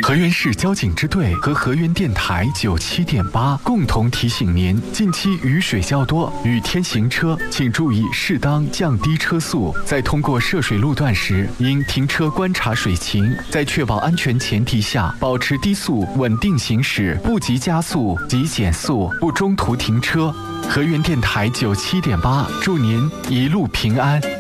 河源市交警支队和河源电台97.8共同提醒您：近期雨水较多，雨天行车请注意适当降低车速，在通过涉水路段时，应停车观察水情，在确保安全前提下，保持低速稳定行驶，不急加速，急减速，不中途停车。河源电台97.8，祝您一路平安。